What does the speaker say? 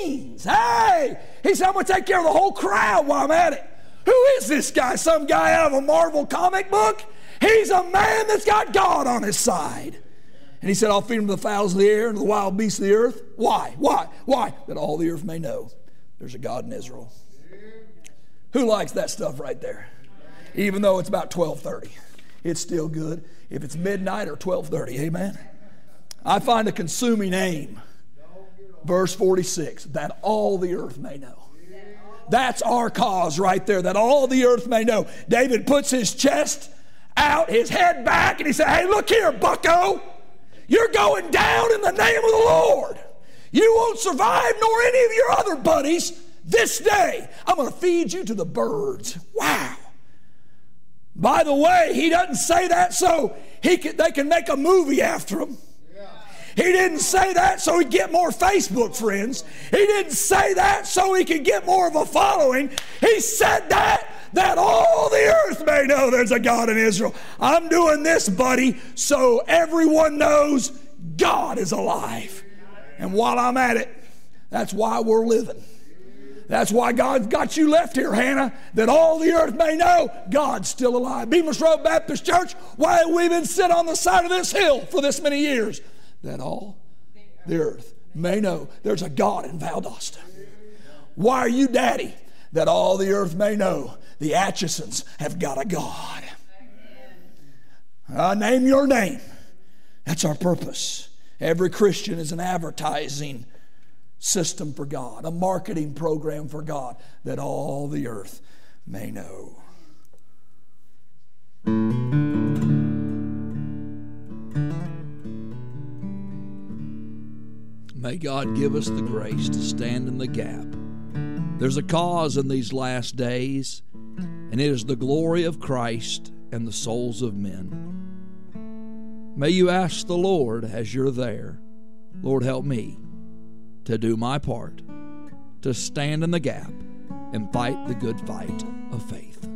means. Hey, he said, I'm going to take care of the whole crowd while I'm at it. Who is this guy? Some guy out of a Marvel comic book? He's a man that's got God on his side. And he said, I'll feed him to the fowls of the air and to the wild beasts of the earth. Why? Why? Why? That all the earth may know there's a God in Israel. Who likes that stuff right there? Even though it's about 12:30. It's still good if it's midnight or 12:30. Amen? I find a consuming aim. Verse 46, that all the earth may know. That's our cause right there, that all the earth may know. David puts his chest out, his head back, and he said, hey, look here, bucko. You're going down in the name of the Lord. You won't survive, nor any of your other buddies, this day. I'm going to feed you to the birds. Wow. By the way, he doesn't say that so they can make a movie after him. He didn't say that so he'd get more Facebook friends. He didn't say that so he could get more of a following. He said that all the earth may know there's a God in Israel. I'm doing this, buddy, so everyone knows God is alive. And while I'm at it, that's why we're living. That's why God's got you left here, Hannah, that all the earth may know God's still alive. Bemis Road Baptist Church, why have we been sitting on the side of this hill for this many years? That all the earth may know there's a God in Valdosta. Why are you daddy? That all the earth may know the Atchisons have got a God. Name your name. That's our purpose. Every Christian is an advertising system for God, a marketing program for God, that all the earth may know. May God give us the grace to stand in the gap. There's a cause in these last days, and it is the glory of Christ and the souls of men. May you ask the Lord as you're there, Lord, help me to do my part, to stand in the gap and fight the good fight of faith.